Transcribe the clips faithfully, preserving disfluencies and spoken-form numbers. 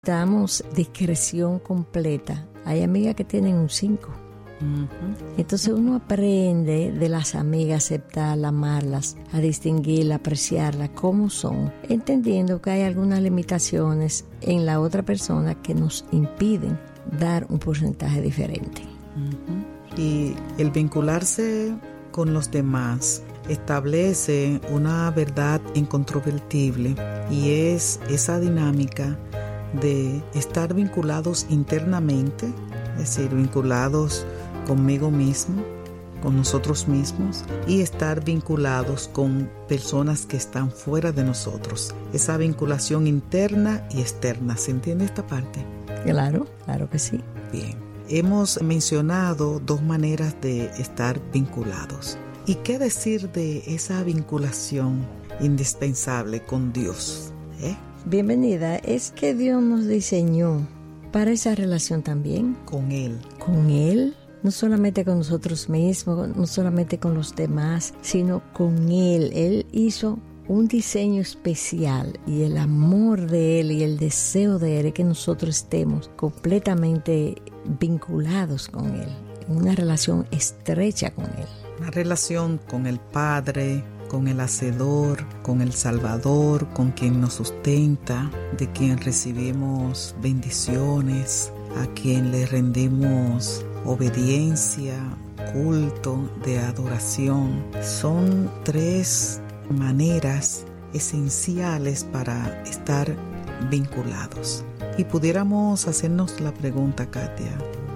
Damos discreción completa. Hay amigas que tienen un cinco. Uh-huh. Entonces uno aprende de las amigas, aceptarlas, amarlas, a distinguirlas, apreciarlas como son, entendiendo que hay algunas limitaciones en la otra persona que nos impiden dar un porcentaje diferente. Uh-huh. Y el vincularse con los demás establece una verdad incontrovertible, y es esa dinámica de estar vinculados internamente, es decir, vinculados conmigo mismo, con nosotros mismos, y estar vinculados con personas que están fuera de nosotros. Esa vinculación interna y externa. ¿Se entiende esta parte? Claro, claro que sí. Bien. Hemos mencionado dos maneras de estar vinculados. ¿Y qué decir de esa vinculación indispensable con Dios? ¿Eh? Bienvenida, es que Dios nos diseñó para esa relación también. Con Él. Con Él, no solamente con nosotros mismos, no solamente con los demás, sino con Él. Él hizo un diseño especial, y el amor de Él y el deseo de Él es que nosotros estemos completamente vinculados con Él, en una relación estrecha con Él. Una relación con el Padre, con el Hacedor, con el Salvador, con quien nos sustenta, de quien recibimos bendiciones, a quien le rendimos obediencia, culto, de adoración. Son tres maneras esenciales para estar vinculados. Y pudiéramos hacernos la pregunta, Katia,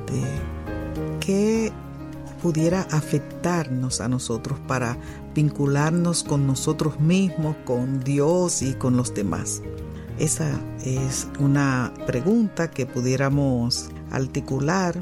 de qué pudiera afectarnos a nosotros para vincularnos con nosotros mismos, con Dios y con los demás. Esa es una pregunta que pudiéramos articular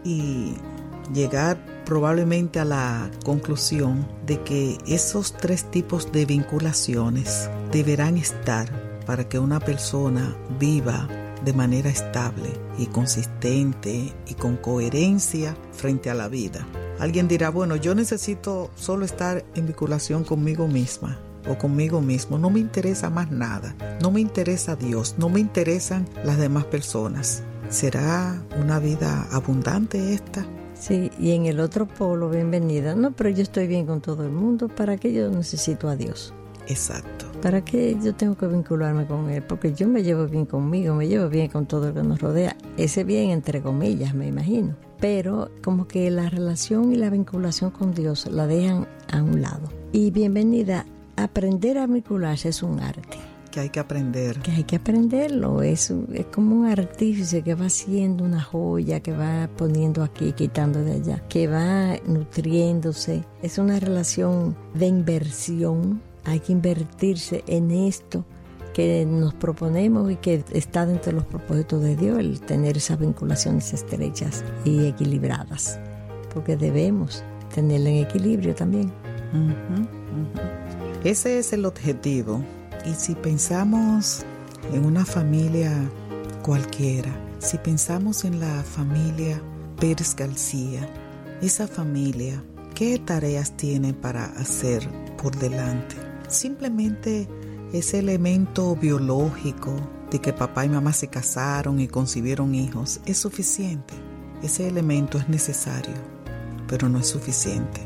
y llegar probablemente a la conclusión de que esos tres tipos de vinculaciones deberán estar para que una persona viva de manera estable y consistente y con coherencia frente a la vida. Alguien dirá, bueno, yo necesito solo estar en vinculación conmigo misma o conmigo mismo. No me interesa más nada. No me interesa Dios. No me interesan las demás personas. ¿Será una vida abundante esta? Sí, y en el otro polo, bienvenida. No, pero yo estoy bien con todo el mundo. ¿Para qué yo necesito a Dios? Exacto. ¿Para qué yo tengo que vincularme con Él? Porque yo me llevo bien conmigo, me llevo bien con todo lo que nos rodea. Ese bien entre comillas, me imagino. Pero como que la relación y la vinculación con Dios la dejan a un lado. Y bienvenida, aprender a vincularse es un arte. Que hay que aprender. Que hay que aprenderlo. Es, es como un artífice que va haciendo una joya, que va poniendo aquí, quitando de allá, que va nutriéndose. Es una relación de inversión. Hay que invertirse en esto que nos proponemos y que está dentro de los propósitos de Dios, el tener esas vinculaciones estrechas y equilibradas, porque debemos tenerla en equilibrio también. Uh-huh, uh-huh. Ese es el objetivo. Y si pensamos en una familia cualquiera, si pensamos en la familia Pérez García, esa familia, ¿qué tareas tiene para hacer por delante? Simplemente ese elemento biológico de que papá y mamá se casaron y concibieron hijos es suficiente. Ese elemento es necesario, pero no es suficiente.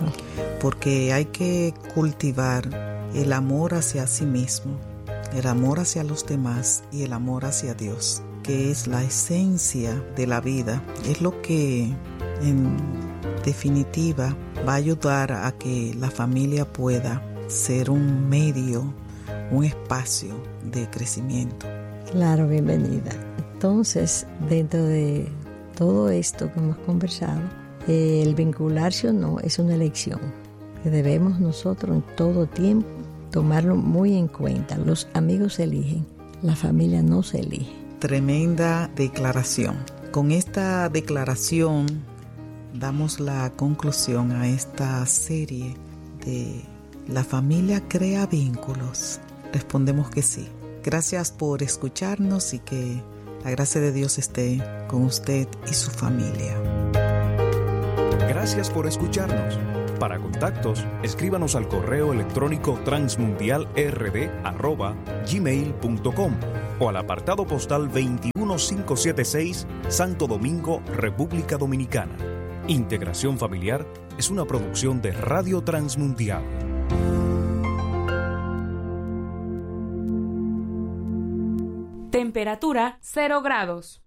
Porque hay que cultivar el amor hacia sí mismo, el amor hacia los demás y el amor hacia Dios, que es la esencia de la vida. Es lo que, en definitiva, va a ayudar a que la familia pueda ser un medio, un espacio de crecimiento. Claro, bienvenida. Entonces, dentro de todo esto que hemos conversado, eh, el vincularse o no es una elección que debemos nosotros en todo tiempo tomarlo muy en cuenta. Los amigos se eligen, la familia no se elige. Tremenda declaración. Con esta declaración damos la conclusión a esta serie de ¿La familia crea vínculos? Respondemos que sí. Gracias por escucharnos y que la gracia de Dios esté con usted y su familia. Gracias por escucharnos. Para contactos, escríbanos al correo electrónico transmundialrd arroba gmail punto com o al apartado postal veintiuno mil quinientos setenta y seis, Santo Domingo, República Dominicana. Integración Familiar es una producción de Radio Transmundial. Temperatura cero grados.